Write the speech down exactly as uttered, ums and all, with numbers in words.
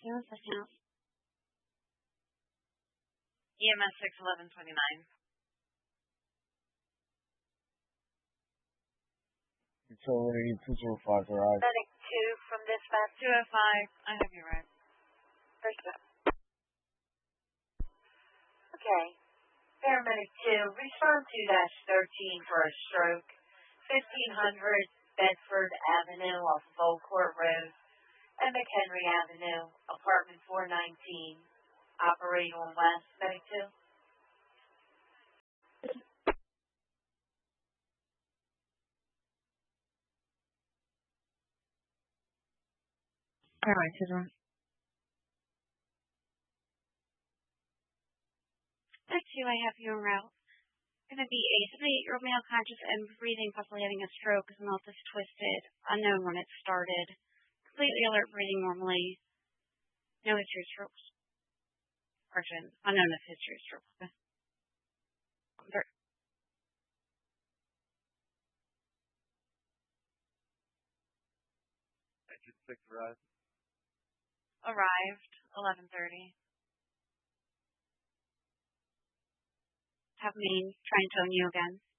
Nursing assistant. E M S six eleven twenty-nine. Utility two zero five arrived. Medic two from dispatch. two oh five. I have you right. First up. Okay. Paramedic two, respond to dash thirteen for a stroke. fifteen hundred Bedford Avenue off of Old Court Road and McHenry Avenue, apartment four nineteen. Operating on West, Medic two. All right, Cedar. Next two, I have you en route. Going to be a seventy-eight-year-old male conscious and breathing, possibly having a stroke. His mouth is twisted. Unknown when it started. Completely alert, breathing normally. No history of strokes. Correction. Unknown if history of stroke. Okay. Engine six arrived. Arrived. eleven thirty. Have me try and tone you again.